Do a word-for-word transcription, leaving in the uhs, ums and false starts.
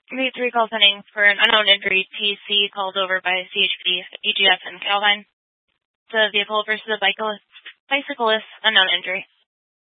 Three three call pending for an unknown injury. T C called over by C H P, E G F, and Calvine. The vehicle versus a bicyclist, bicyclist unknown injury.